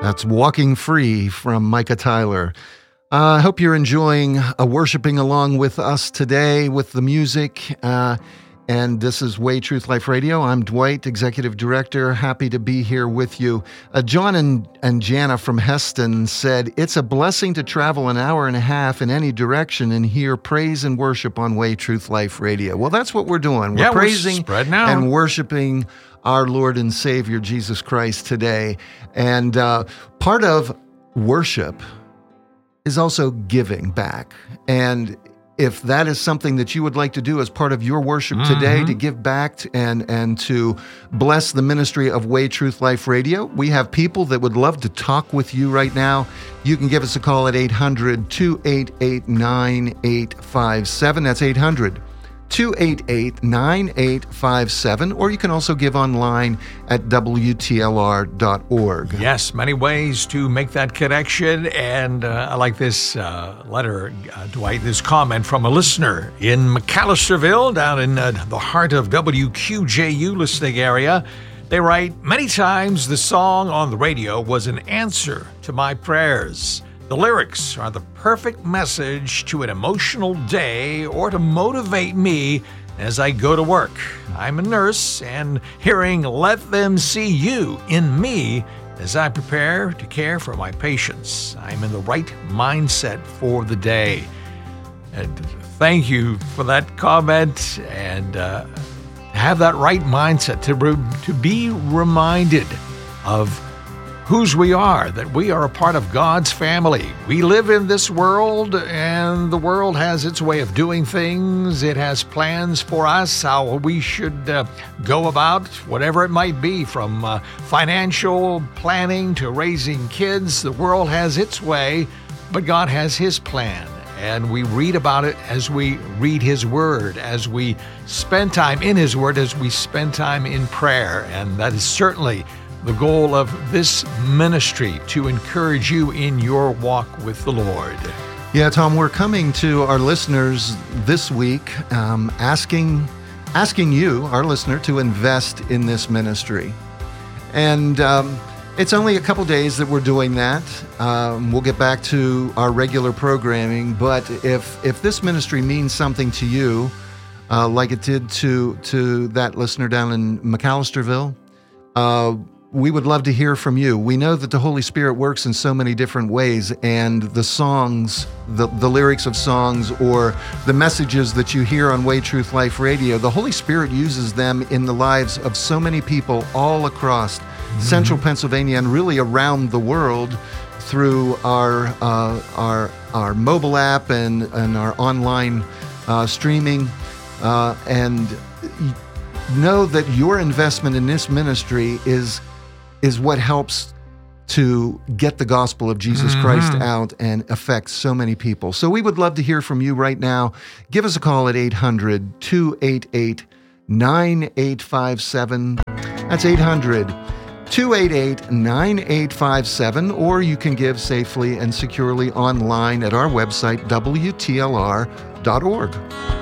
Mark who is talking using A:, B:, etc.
A: That's Walking Free from Micah Tyler. I hope you're enjoying worshiping along with us today with the music. And this is Way Truth Life Radio. I'm Dwight, Executive Director. Happy to be here with you. John and Jana from Heston said, it's a blessing to travel an hour and a half in any direction and hear praise and worship on Way Truth Life Radio. Well, that's what we're doing. We're praising and worshiping our Lord and Savior, Jesus Christ, today. And part of worship is also giving back. And if that is something that you would like to do as part of your worship today, to give back and to bless the ministry of Way Truth Life Radio, we have people that would love to talk with you right now. You can give us a call at 800-288-9857. That's 800-288-9857, or you can also give online at WTLR.org.
B: Yes, many ways to make that connection, and I like this letter, Dwight, this comment from a listener in McAllisterville, down in the heart of WQJU listening area. They write, many times the song on the radio was an answer to my prayers. The lyrics are the perfect message to an emotional day or to motivate me as I go to work. I'm a nurse, and hearing "Let them see you in me" as I prepare to care for my patients, I'm in the right mindset for the day. And thank you for that comment, and have that right mindset to be reminded of whose we are, that we are a part of God's family. We live in this world, and the world has its way of doing things. It has plans for us, how we should go about whatever it might be, from financial planning to raising kids. The world has its way, but God has His plan. And we read about it as we read His Word, as we spend time in His Word, as we spend time in prayer. And that is certainly the goal of this ministry, to encourage you in your walk with the Lord.
A: Yeah, Tom, we're coming to our listeners this week asking you, our listener, to invest in this ministry. And it's only a couple days that we're doing that. We'll get back to our regular programming, but if this ministry means something to you, like it did to that listener down in McAllisterville, we would love to hear from you. We know that the Holy Spirit works in so many different ways, and the songs, the lyrics of songs, or the messages that you hear on Way Truth Life Radio, the Holy Spirit uses them in the lives of so many people all across central Pennsylvania and really around the world through our mobile app and our online streaming, and know that your investment in this ministry is what helps to get the gospel of Jesus Christ out and affect so many people. So we would love to hear from you right now. Give us a call at 800-288-9857. That's 800-288-9857, or you can give safely and securely online at our website, WTLR.org.